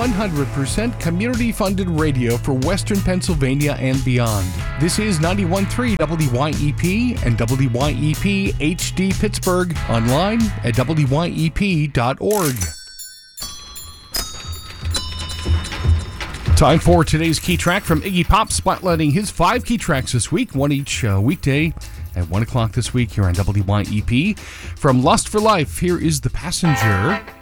100% community-funded radio for Western Pennsylvania and beyond. This is 91.3 WYEP and WYEP HD Pittsburgh, online at wyep.org. Time for today's key track from Iggy Pop, spotlighting his 5 key tracks this week, one each weekday at 1 o'clock this week here on WYEP. From Lust for Life, here is The Passenger.